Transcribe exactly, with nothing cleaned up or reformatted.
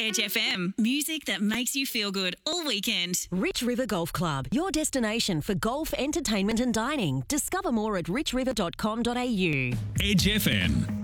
Edge F M. Music that makes you feel good all weekend. Rich River Golf Club, your destination for golf, entertainment and dining. Discover more at rich river dot com dot a u. Edge F M.